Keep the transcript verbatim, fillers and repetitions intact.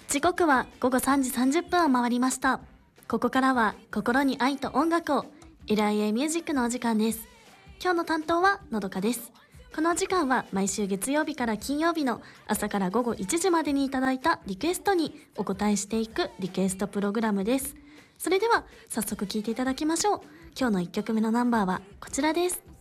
時刻は午後さんじさんじゅっぷんを回りました。ここからは心に愛と音楽を エルアイエー ミュージックのお時間です。今日の担当はのどかです。このお時間は毎週月曜日から金曜日の朝から午後いちじまでにいただいたリクエストにお答えしていくリクエストプログラムです。それでは早速聴いていただきましょう。今日のいっきょくめのナンバーはこちらです。